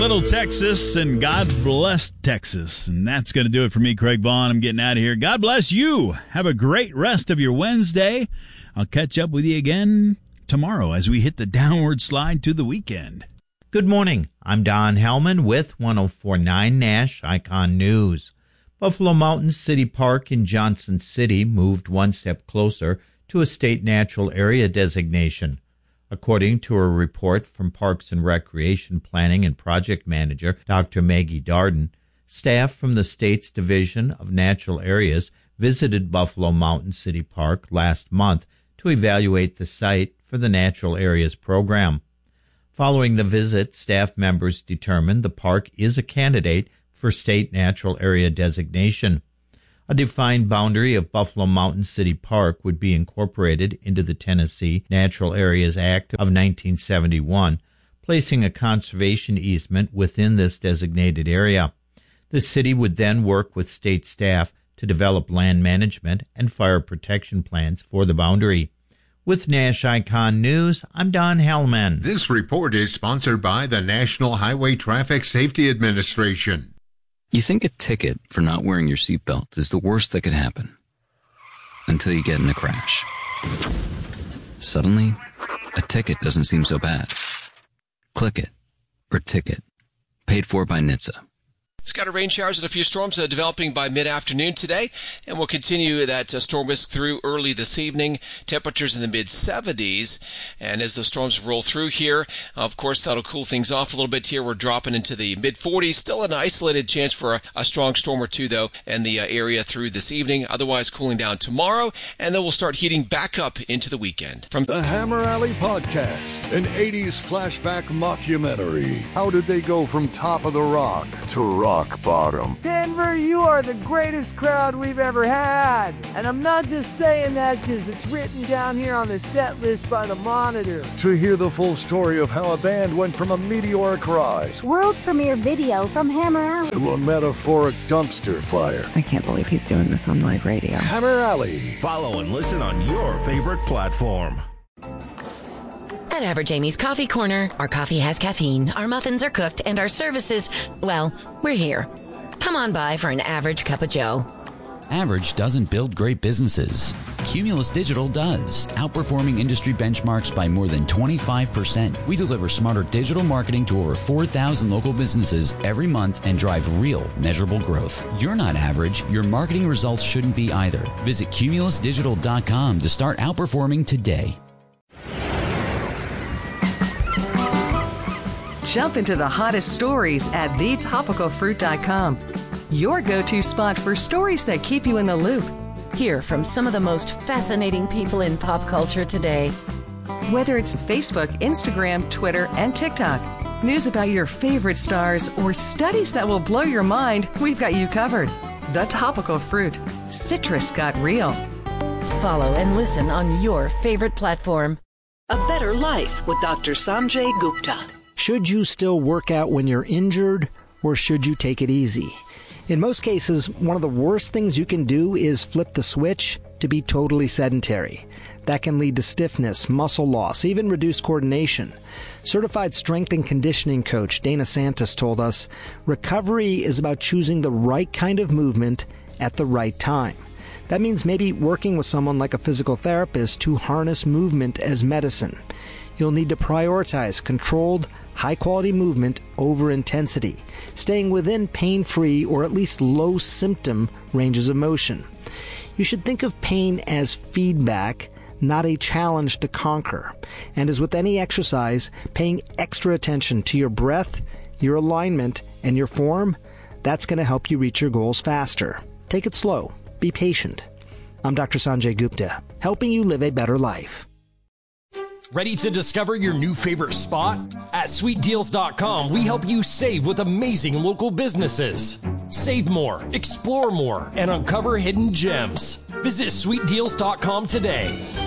Little Texas, and God bless Texas. And that's going to do it for me, Craig Vaughn. I'm getting out of here. God bless you. Have a great rest of your Wednesday. I'll catch up with you again tomorrow as we hit the downward slide to the weekend. Good morning. I'm Don Hellman with 104.9 Nash Icon News. Buffalo Mountain City Park in Johnson City moved one step closer to a state natural area designation. According to a report from Parks and Recreation Planning and Project Manager Dr. Maggie Darden, staff from the state's Division of Natural Areas visited Buffalo Mountain City Park last month to evaluate the site for the Natural Areas program. Following the visit, staff members determined the park is a candidate for state natural area designation. A defined boundary of Buffalo Mountain City Park would be incorporated into the Tennessee Natural Areas Act of 1971, placing a conservation easement within this designated area. The city would then work with state staff to develop land management and fire protection plans for the boundary. With Nash Icon News, I'm Don Hellman. This report is sponsored by the National Highway Traffic Safety Administration. You think a ticket for not wearing your seatbelt is the worst that could happen. Until you get in a crash. Suddenly, a ticket doesn't seem so bad. Click it, or ticket. Paid for by NHTSA. Scattered rain showers and a few storms developing by mid-afternoon today, and we'll continue that storm risk through early this evening. Temperatures in the mid-70s, and as the storms roll through here, of course, that'll cool things off a little bit here. We're dropping into the mid-40s. Still an isolated chance for a strong storm or two, though, in the area through this evening. Otherwise, cooling down tomorrow, and then we'll start heating back up into the weekend. From the Hammer Alley Podcast, an 80s flashback mockumentary. How did they go from top of the rock to rock bottom? Denver, you are the greatest crowd we've ever had. And I'm not just saying that because it's written down here on the set list by the Monitor. To hear the full story of how a band went from a meteoric rise, world premiere video from Hammer Alley, to a metaphoric dumpster fire. I can't believe he's doing this on live radio. Hammer Alley. Follow and listen on your favorite platform. At Average Amy's Coffee Corner, our coffee has caffeine, our muffins are cooked, and our services, well, we're here. Come on by for an average cup of joe. Average doesn't build great businesses. Cumulus Digital does, outperforming industry benchmarks by more than 25%. We deliver smarter digital marketing to over 4,000 local businesses every month and drive real, measurable growth. You're not average. Your marketing results shouldn't be either. Visit cumulusdigital.com to start outperforming today. Jump into the hottest stories at thetopicalfruit.com. Your go-to spot for stories that keep you in the loop. Hear from some of the most fascinating people in pop culture today. Whether it's Facebook, Instagram, Twitter, and TikTok, news about your favorite stars, or studies that will blow your mind, we've got you covered. The Topical Fruit. Citrus got real. Follow and listen on your favorite platform. A Better Life with Dr. Sanjay Gupta. Should you still work out when you're injured, or should you take it easy? In most cases, one of the worst things you can do is flip the switch to be totally sedentary. That can lead to stiffness, muscle loss, even reduced coordination. Certified strength and conditioning coach Dana Santos told us, recovery is about choosing the right kind of movement at the right time. That means maybe working with someone like a physical therapist to harness movement as medicine. You'll need to prioritize controlled, high-quality movement over intensity, staying within pain-free or at least low-symptom ranges of motion. You should think of pain as feedback, not a challenge to conquer. And as with any exercise, paying extra attention to your breath, your alignment, and your form, that's going to help you reach your goals faster. Take it slow. Be patient. I'm Dr. Sanjay Gupta, helping you live a better life. Ready to discover your new favorite spot? At SweetDeals.com, we help you save with amazing local businesses. Save more, explore more, and uncover hidden gems. Visit SweetDeals.com today.